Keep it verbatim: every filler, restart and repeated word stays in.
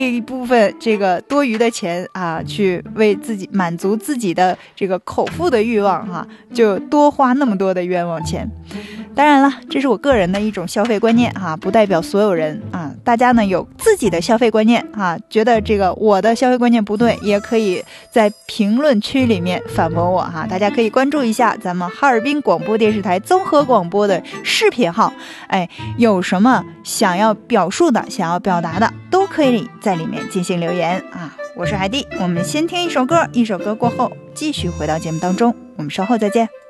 一部分这个多余的钱啊，去为自己满足自己的这个口腹的欲望哈、啊，就多花那么多的冤枉钱。当然了，这是我个人的一种消费观念哈、啊，不代表所有人啊。大家呢有自己的消费观念啊，觉得这个我的消费观念不对，也可以在评论区里面反驳我哈、啊。大家可以关注一下咱们哈尔滨广播电视台综合广播的视频号，哎，有什么想要表述的、想要表达的，都可以在里面进行留言啊。我是海蒂，我们先听一首歌，一首歌过后继续回到节目当中，我们稍后再见。